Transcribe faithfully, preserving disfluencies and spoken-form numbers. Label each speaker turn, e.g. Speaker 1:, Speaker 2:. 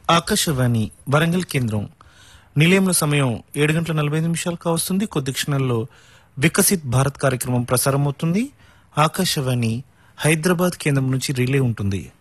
Speaker 1: ఆకాశవాణి వరంగల్ కేంద్రం నిలయంలో సమయం ఏడు గంటల నలభై ఐదు నిమిషాలు కావస్తుంది. కొద్ది క్షణాల్లో వికసిత్ భారత్ కార్యక్రమం ప్రసారం అవుతుంది. ఆకాశవాణి హైదరాబాద్ కేంద్రం నుంచి రిలే ఉంటుంది.